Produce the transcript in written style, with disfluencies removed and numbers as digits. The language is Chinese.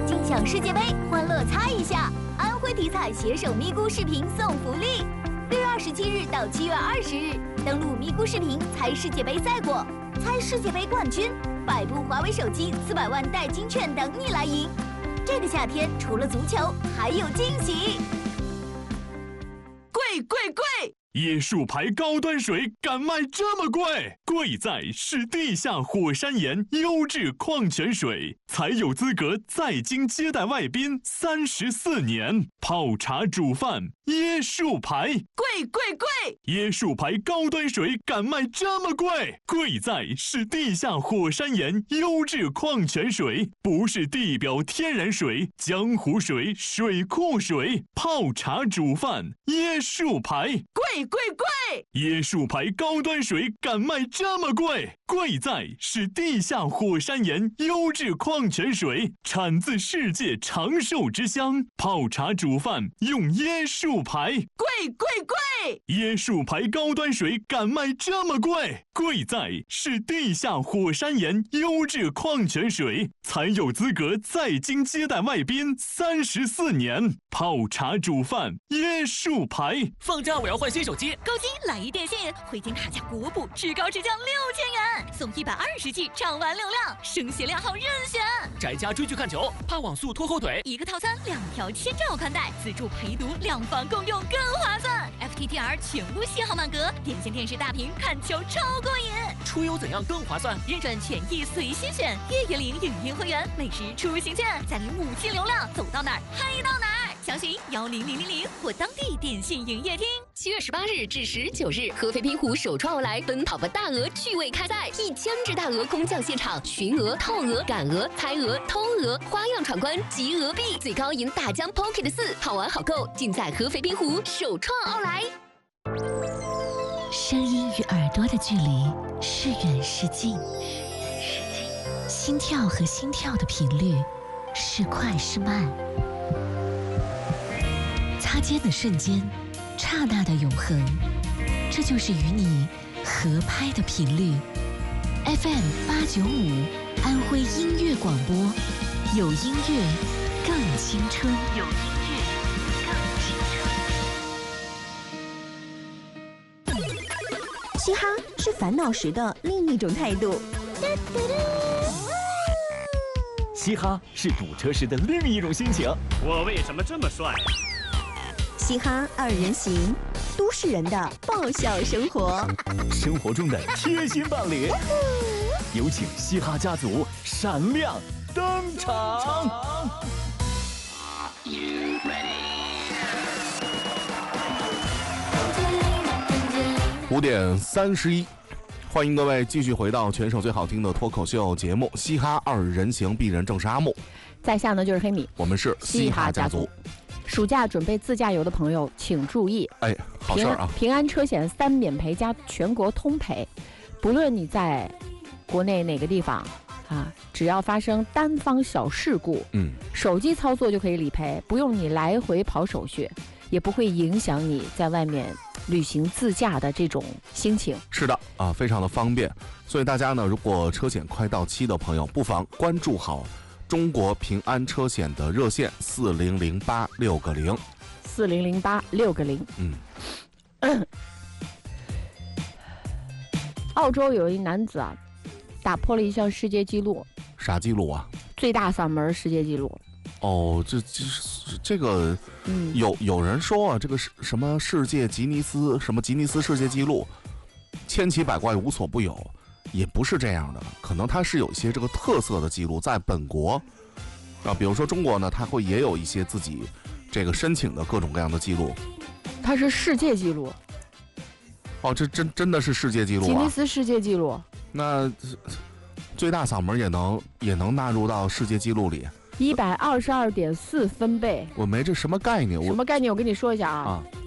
尽享世界杯，欢乐猜一下！安徽体彩携手咪咕视频送福利，6月27日到7月20日，登录咪咕视频猜世界杯赛果，猜世界杯冠军，100部华为手机，400万代金券等你来赢。这个夏天除了足球，还有惊喜！ 贵！椰树牌高端水敢卖这么贵？贵在是地下火山岩优质矿泉水，才有资格在京接待外宾34年。泡茶煮饭，椰树牌，贵！椰树牌高端水敢卖这么贵？贵在是地下火山岩优质矿泉水，不是地表天然水、江湖水、水库水。泡茶煮饭，椰树牌， 贵！ 椰树牌高端水敢卖这么贵？贵在是地下火山岩优质矿泉水，产自世界长寿之乡。泡茶煮饭用椰树牌， 贵！ 椰树牌高端水敢卖这么贵？贵在是地下火山岩优质矿泉水，才有资格在京接待外宾34年。泡茶煮饭，椰树牌。 放假我要换新手机， 购机来一电信，回京卡价国补，至高至降6000元，送120G畅玩流量，升学量号任选。 宅家追剧看球，怕网速拖后腿， 一个套餐2条千兆宽带，自助陪读，2房共用更划算。FTTR 全屋信号满格，电线电视大屏看球超过瘾。 出游怎样更划算？ 认准权益随心选，月月领影音会员，每时出行券，再领5G流量，走到哪儿嗨到哪儿。详询10000或当地电信营业厅。 7月18日至19日，合肥滨湖首创奥莱奔跑吧大鹅趣味开赛，1000只大鹅空降现场，寻鹅、套鹅、赶鹅、猜鹅、偷鹅，花样闯关集鹅币，最高赢大疆 Pocket 4，好玩好购，尽在合肥滨湖首创奥莱。 声音与耳朵的距离是远是近，心跳和心跳的频率是快是慢，擦肩的瞬间，刹那的永恒，这就是与你合拍的频率。FM895安徽音乐广播，有音乐更青春，有音乐更青春。 嘻哈是烦恼时的另一种态度， 嘻哈是堵车时的另一种心情。 我为什么这么帅？ 嘻哈2人行，都市人的爆笑生活， 生活中的贴心伴侣。有请嘻哈家族闪亮登场。 5点31，欢迎各位继续回到全省最好听的脱口秀节目《嘻哈2人行》，鄙人正是阿木， 在下呢就是黑米， 我们是嘻哈家族。 暑假准备自驾游的朋友请注意， 好事啊！ 平安车险3免赔加全国通赔，不论你在国内哪个地方啊，只要发生单方小事故，手机操作就可以理赔，不用你来回跑手续，也不会影响你在外面旅行自驾的这种心情。 是的啊，非常的方便。所以大家呢，如果车险快到期的朋友，不妨关注好中国平安车险的热线 4008-6个0，4008-6个0。澳洲有一男子啊，打破了一项世界纪录。 啥纪录啊？ 最大嗓门世界纪录。 哦，这个，有人说啊，这个是什么世界吉尼斯世界纪录，千奇百怪无所不有，也不是这样的，可能它是有一些这个特色的记录在本国啊，比如说中国呢，它会也有一些自己这个申请的各种各样的记录。 它是世界纪录。 哦，这真的是世界纪录啊！ 吉尼斯世界纪录。 那最大嗓门也能纳入到世界纪录里。 122.4分贝。 我没这什么概念。 什么概念？我跟你说一下啊。